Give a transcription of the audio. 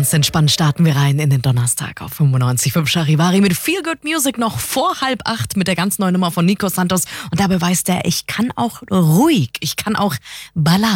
Ganz entspannt starten wir rein in den Donnerstag auf 95.5 Charivari mit Feel Good Music noch vor 7:30 mit der ganz neuen Nummer von Nico Santos. Und da beweist er, ich kann auch ruhig, ich kann auch Ballade.